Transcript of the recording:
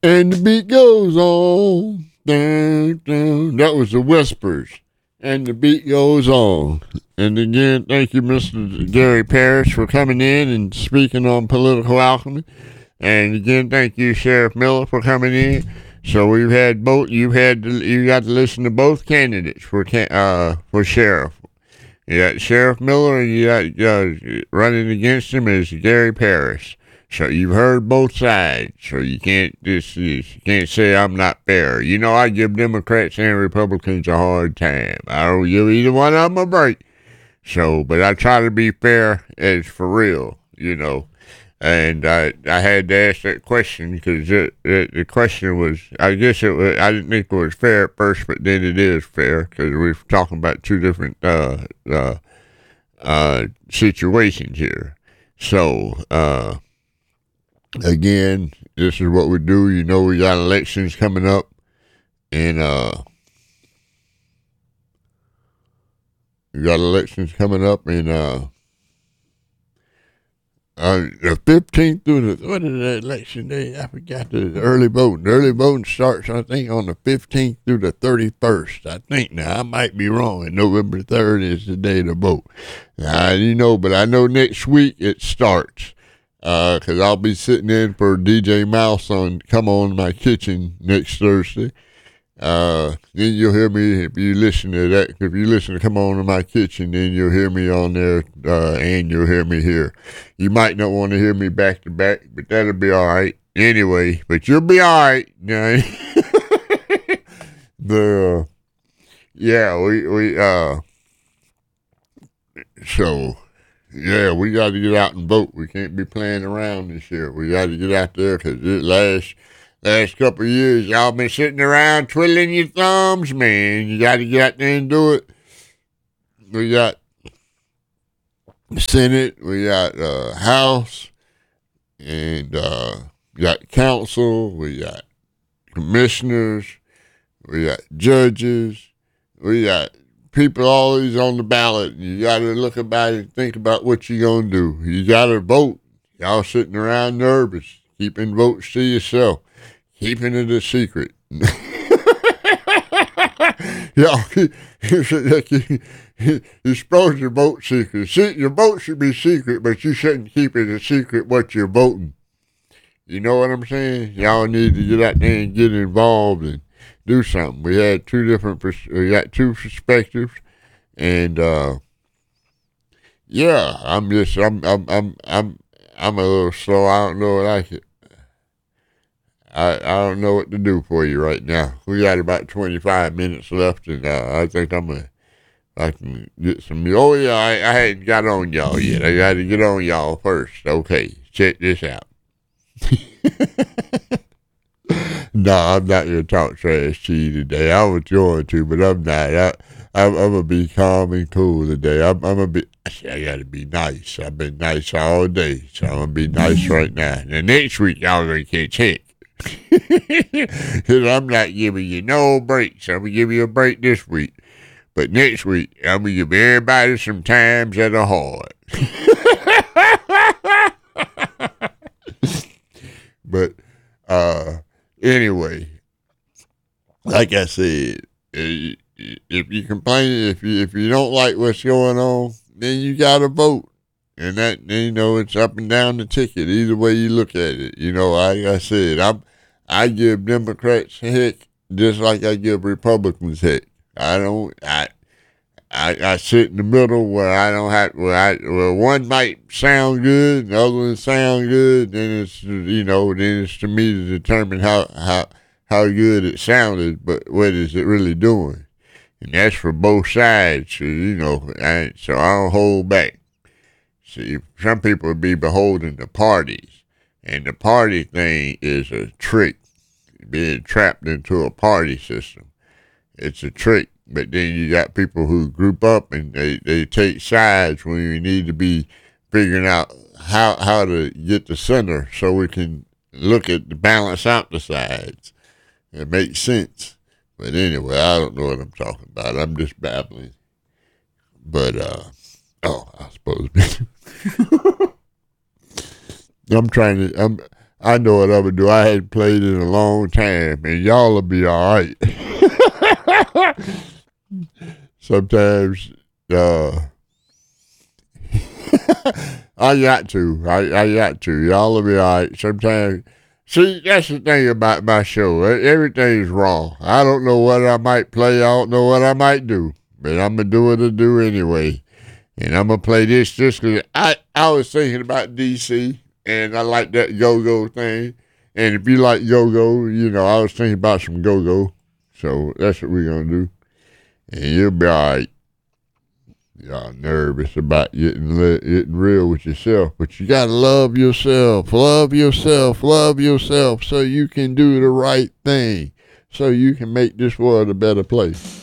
And the beat goes on. Dun, dun. That was the Whispers. And the beat goes on. And again, thank you, Mr. Gary Parrish, for coming in and speaking on political alchemy. And again, thank you, Sheriff Miller, for coming in. So we've had both. You got to listen to both candidates for sheriff. You got Sheriff Miller, and you got running against him is Gary Parrish. So you've heard both sides. So you can't say I'm not fair. You know, I give Democrats and Republicans a hard time. I don't give either one of them a break. So, but I try to be fair as for real, you know. And I had to ask that question because the question was, I guess it was, I didn't think it was fair at first, but then it is fair because we're talking about two different situations here. So, again, this is what we do. You know, we got elections coming up, and the 15th through the, what is that election day? I forgot the early voting. The early voting starts, I think, on the 15th through the 31st. I think now, I might be wrong. And November 3rd is the day to vote. You know, but I know next week it starts. Because I'll be sitting in for DJ Mouse on Come On My Kitchen next Thursday. Then you'll hear me if you listen to that. If you listen to Come On to My Kitchen, then you'll hear me on there, and you'll hear me here. You might not want to hear me back to back, but that'll be all right. Anyway, but you'll be all right. Yeah, we got to get out and vote. We can't be playing around this year. We got to get out there because last couple of years, y'all been sitting around twiddling your thumbs, man. You got to get out there and do it. We got Senate, we got House, and we got council, we got commissioners, we got judges, we got people always on the ballot. You got to look about it and think about what you're going to do. You got to vote. Y'all sitting around nervous, keeping votes to yourself, keeping it a secret. Y'all, you're supposed to vote secret. See, your vote should be secret, but you shouldn't keep it a secret what you're voting. You know what I'm saying? Y'all need to get out there and get involved and do something. We got two perspectives, and yeah, I'm a little slow. I don't know what I don't know what to do for you right now. We got about 25 minutes left, and I think I can get some. Oh yeah, I hadn't got on y'all yet. I got to get on y'all first. Okay, check this out. No, I'm not going to talk trash to you today. I was going to, but I'm not. I'm going to be calm and cool today. I'm going to be, I got to be nice. I've been nice all day, so I'm going to be nice right now. And next week, y'all going to catch heck. Because I'm not giving you no breaks. I'm going to give you a break this week. But next week, I'm going to give everybody some times that are hard. But, anyway, like I said, if you complain, if you don't like what's going on, then you gotta vote, and that, you know, it's up and down the ticket. Either way you look at it, you know. Like I said, I give Democrats heck just like I give Republicans heck. I sit in the middle where I don't have, where one might sound good, the other one sound good, then it's to me to determine how good it sounded, but what is it really doing? And that's for both sides, so, you know, so I don't hold back. See, some people would be beholden to parties, and the party thing is a trick, being trapped into a party system. It's a trick. But then you got people who group up and they take sides when we need to be figuring out how to get the center so we can look at the balance out the sides. It makes sense. But anyway, I don't know what I'm talking about. I'm just babbling. But, I suppose. I know what I'm gonna do. I hadn't played in a long time, and y'all will be all right. Sometimes, I got to. I got to. Y'all will be all right. Sometimes, see, that's the thing about my show. Everything's raw. I don't know what I might play. I don't know what I might do, but I'm gonna do what I do anyway. And I'm gonna play this just because I was thinking about DC. And I like that go-go thing. And if you like go-go, you know, I was thinking about some go-go. So that's what we're going to do. And you'll be all right. Y'all nervous about getting real with yourself. But you got to love yourself. Love yourself. Love yourself so you can do the right thing. So you can make this world a better place.